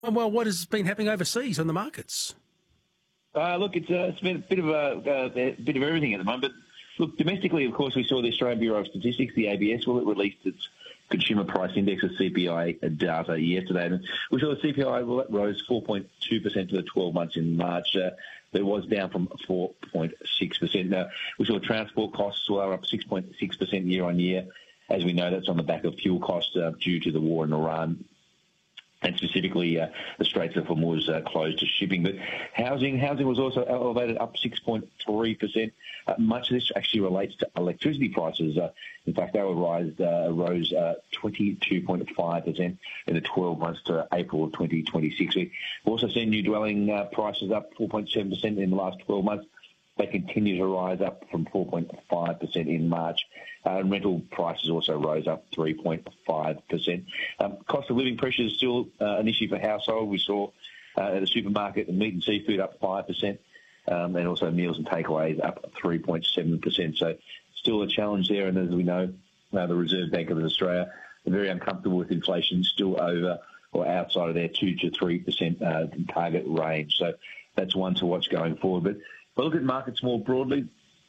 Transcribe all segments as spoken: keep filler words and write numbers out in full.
Well, what has been happening overseas on the markets? Uh, look, it's, uh, it's been a bit of a, a, a bit of everything at the moment. But look, domestically, of course, we saw the Australian Bureau of Statistics, the A B S. Well, it released its Consumer Price Index, or C P I data, yesterday. And we saw the C P I rose four point two percent for the twelve months in March. Uh, but it was down from four point six percent. Now, we saw transport costs were up six point six percent year on year. As we know, that's on the back of fuel costs uh, due to the war in Iran. And specifically, uh, the Straits of Hormuz uh, closed to shipping. But housing housing was also elevated, up six point three percent. Uh, much of this actually relates to electricity prices. Uh, in fact, they were rise, uh, rose uh, twenty-two point five percent in the twelve months to April of twenty twenty-six. We've also seen new dwelling uh, prices up four point seven percent in the last twelve months. They continue to rise up from four point five percent in March. Uh, and rental prices also rose up three point five percent. Um, cost of living pressure is still uh, an issue for household. We saw uh, at the supermarket, the meat and seafood up five percent, um, and also meals and takeaways up three point seven percent. So still a challenge there. And as we know, uh, the Reserve Bank of Australia are very uncomfortable with inflation still over or outside of their two to three percent uh, target range. So that's one to watch going forward. But if I look at markets more broadly,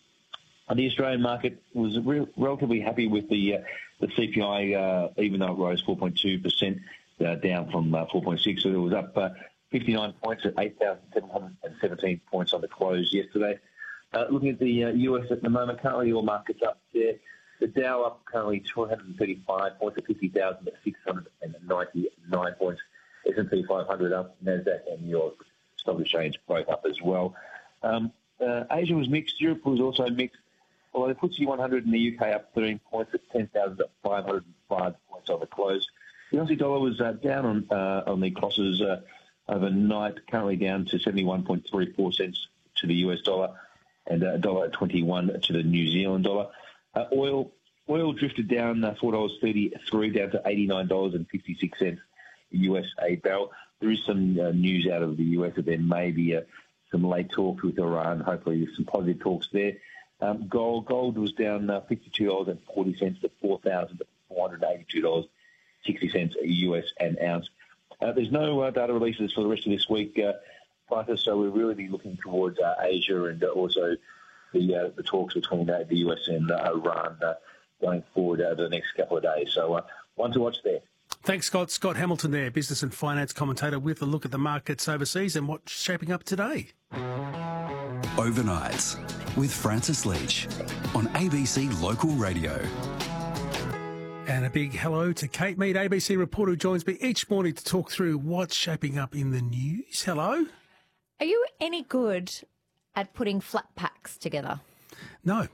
the Australian market was re- relatively happy with the uh, the C P I, uh, even though it rose four point two percent, uh, down from uh, four point six. So it was up uh, fifty-nine points at eight thousand seven hundred seventeen points on the close yesterday. Uh, looking at the uh, U S at the moment, currently all markets up there. The Dow up currently two hundred thirty-five points at fifty thousand six hundred ninety-nine points. S and P five hundred up, NASDAQ and New York Stock Exchange both up as well. Um, uh, Asia was mixed. Europe was also mixed. Although the F T S E one hundred in the U K up thirteen points at ten thousand five hundred five points on the close. The Aussie dollar was uh, down on uh, on the crosses uh, overnight, currently down to seventy-one point three four cents to the U S dollar and a dollar twenty-one to the New Zealand dollar. Uh, oil oil drifted down uh, four dollars thirty-three down to eighty-nine dollars fifty-six U S a barrel. There is some uh, news out of the U S that there may be uh, some late talks with Iran. Hopefully some positive talks there. Um, gold gold was down uh, fifty-two dollars forty to four thousand four hundred eighty-two dollars sixty U S an ounce. Uh, there's no uh, data releases for the rest of this week, uh, so we'll really be looking towards uh, Asia and uh, also the uh, the talks between uh, the U S and uh, Iran uh, going forward over the next couple of days. So uh, one to watch there. Thanks, Scott. Scott Hamilton there, business and finance commentator, with a look at the markets overseas and what's shaping up today. Overnights with Francis Leach on A B C Local Radio. And a big hello to Kate Mead, A B C reporter, who joins me each morning to talk through what's shaping up in the news. Hello. Are you any good at putting flat packs together? No.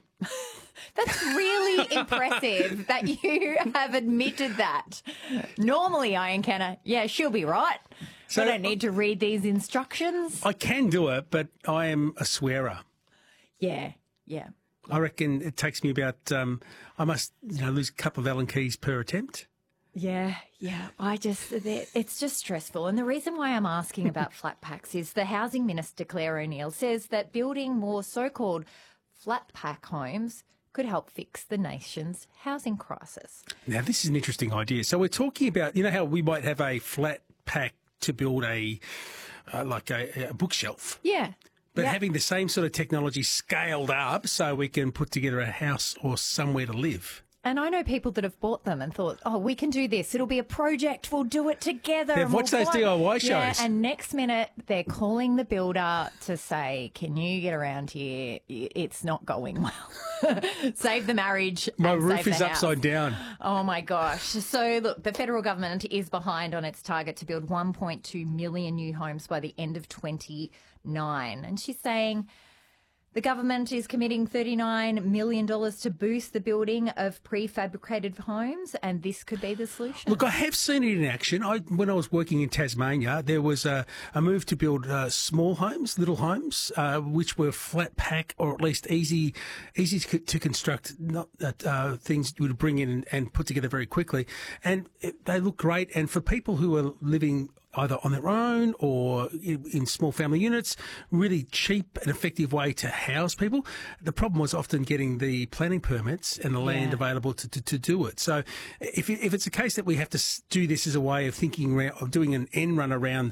That's really impressive that you have admitted that. Normally I encounter, yeah, she'll be right. So I don't need to read these instructions. I can do it, but I am a swearer. Yeah, yeah. I reckon it takes me about, um, I must, you know, lose a couple of Allen keys per attempt. Yeah, yeah. I just, it's just stressful. And the reason why I'm asking about flat packs is the Housing Minister, Claire O'Neil, says that building more so-called flat pack homes could help fix the nation's housing crisis. Now, this is an interesting idea. So we're talking about, you know how we might have a flat pack to build a, uh, like a, a bookshelf. Yeah. But yep. having the same sort of technology scaled up so we can put together a house or somewhere to live. And I know people that have bought them and thought, oh, we can do this. It'll be a project. We'll do it together. They've watched we'll those D I Y shows. Yeah, and next minute they're calling the builder to say, can you get around here? It's not going well. Save the marriage. My and roof save is the house. upside down. Oh, my gosh. So, look, the federal government is behind on its target to build one point two million new homes by the end of twenty-nine. And she's saying the government is committing thirty-nine million dollars to boost the building of prefabricated homes, and this could be the solution. Look, I have seen it in action. I, when I was working in Tasmania, there was a, a move to build uh, small homes, little homes, uh, which were flat pack or at least easy easy to, to construct, not uh, things you would bring in and, and put together very quickly. And it, they look great. And for people who are living either on their own or in, in small family units, really cheap and effective way to house people. The problem was often getting the planning permits and the land Yeah. available to, to, to do it. So if if it's a case that we have to do this as a way of thinking around, of doing an end run around